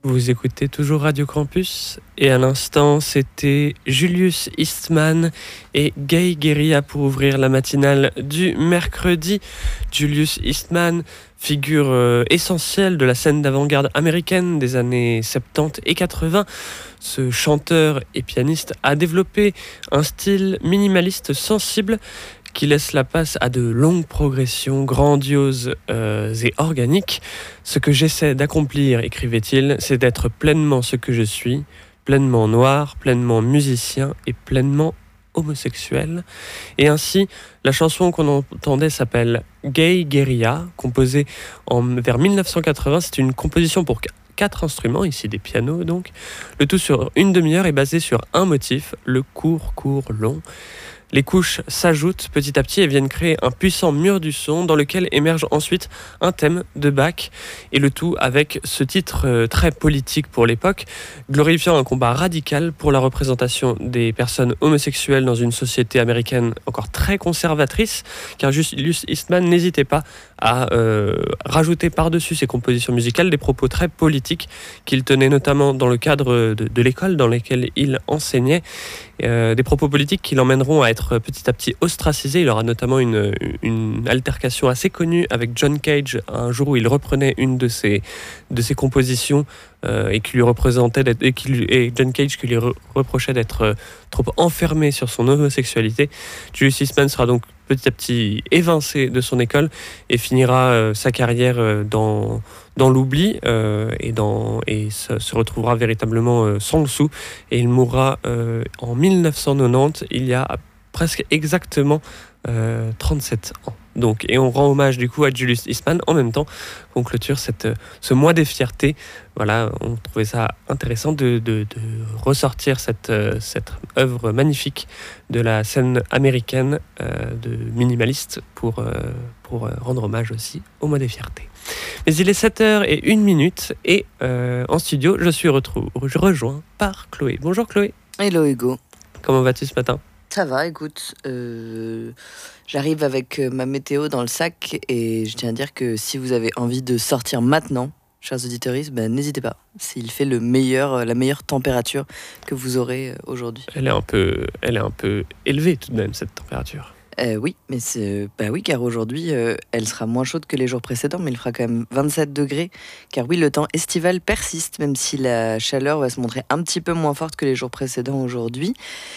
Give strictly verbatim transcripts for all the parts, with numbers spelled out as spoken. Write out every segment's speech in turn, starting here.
Vous écoutez toujours Radio Campus et à l'instant c'était Julius Eastman et Gay Guerilla pour ouvrir la matinale du mercredi. Julius Eastman, figure euh, essentielle de la scène d'avant-garde américaine des années soixante-dix et quatre-vingts. Ce chanteur et pianiste a développé un style minimaliste sensible qui laisse la place à de longues progressions grandioses euh, et organiques. Ce que j'essaie d'accomplir, écrivait-il, c'est d'être pleinement ce que je suis, pleinement noir, pleinement musicien et pleinement homosexuel. Et ainsi, la chanson qu'on entendait s'appelle Gay Guerilla, composée en, vers dix-neuf cent quatre-vingts. C'est une composition pour quatre instruments, ici des pianos donc. Le tout sur une demi-heure est basé sur un motif, le court, court, long. Les couches s'ajoutent petit à petit et viennent créer un puissant mur du son dans lequel émerge ensuite un thème de Bach, et le tout avec ce titre euh, très politique pour l'époque, glorifiant un combat radical pour la représentation des personnes homosexuelles dans une société américaine encore très conservatrice, car Julius Eastman n'hésitait pas à euh, rajouter par-dessus ses compositions musicales des propos très politiques qu'il tenait notamment dans le cadre de, de l'école dans laquelle il enseignait, euh, des propos politiques qui l'emmèneront à être petit à petit ostracisé. Il aura notamment une, une altercation assez connue avec John Cage un jour où il reprenait une de ses, de ses compositions euh, et qui lui représentait d'être, et, qui lui, et John Cage qui lui re, reprochait d'être euh, trop enfermé sur son homosexualité. Julius Eastman sera donc petit à petit évincé de son école et finira euh, sa carrière euh, dans, dans l'oubli euh, et, dans, et se, se retrouvera véritablement euh, sans le sou, et il mourra euh, en dix-neuf cent quatre-vingt-dix, il y a presque exactement euh, trente-sept ans. Donc, et on rend hommage du coup à Julius Eastman en même temps qu'on clôture cette, ce mois des fiertés. Voilà, on trouvait ça intéressant de, de, de ressortir cette, cette œuvre magnifique de la scène américaine euh, de minimaliste pour, euh, pour rendre hommage aussi au mois des fiertés. Mais il est sept heures zéro une minute et euh, en studio, je suis retrou- je rejoint par Chloé. Bonjour Chloé. Hello Hugo. Comment vas-tu ce matin ? Ça va, écoute, euh, j'arrive avec ma météo dans le sac et je tiens à dire que si vous avez envie de sortir maintenant, chers auditeurs, ben, n'hésitez pas. S'il fait le meilleur, la meilleure température que vous aurez aujourd'hui. Elle est un peu, elle est un peu élevée tout de même, cette température. Euh, oui, mais c'est, bah oui, car aujourd'hui, euh, elle sera moins chaude que les jours précédents, mais il fera quand même vingt-sept degrés. Car oui, le temps estival persiste, même si la chaleur va se montrer un petit peu moins forte que les jours précédents aujourd'hui.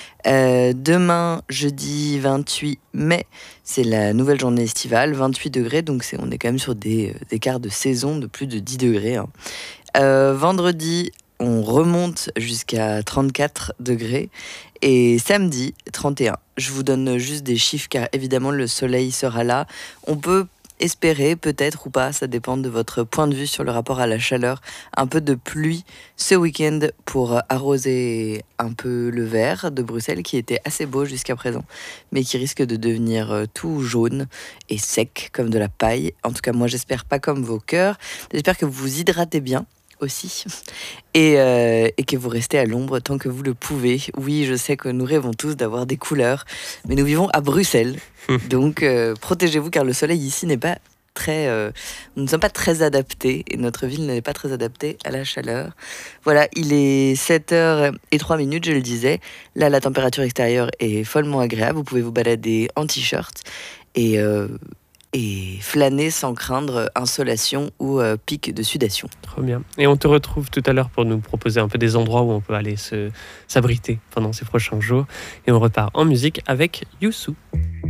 Euh, demain, jeudi vingt-huit mai, c'est la nouvelle journée estivale, vingt-huit degrés, donc c'est, on est quand même sur des euh, écarts de saison de plus de dix degrés. Hein. Euh, vendredi, on remonte jusqu'à trente-quatre degrés et samedi, trente et un. Je vous donne juste des chiffres car évidemment le soleil sera là. On peut espérer, peut-être ou pas, ça dépend de votre point de vue sur le rapport à la chaleur, un peu de pluie ce week-end pour arroser un peu le vert de Bruxelles qui était assez beau jusqu'à présent, mais qui risque de devenir tout jaune et sec comme de la paille. En tout cas, moi j'espère pas comme vos cœurs. J'espère que vous vous hydratez bien aussi, et, euh, et que vous restez à l'ombre tant que vous le pouvez. Oui, je sais que nous rêvons tous d'avoir des couleurs, mais nous vivons à Bruxelles, donc euh, protégez-vous car le soleil ici n'est pas très... Euh, nous ne sommes pas très adaptés, et notre ville n'est pas très adaptée à la chaleur. Voilà, il est sept heures trois minutes, je le disais. Là, la température extérieure est follement agréable, vous pouvez vous balader en t-shirt, et... Euh, et flâner sans craindre insolation ou euh, pic de sudation. Trop bien. Et on te retrouve tout à l'heure pour nous proposer un peu des endroits où on peut aller se, s'abriter pendant ces prochains jours. Et on repart en musique avec Youssou.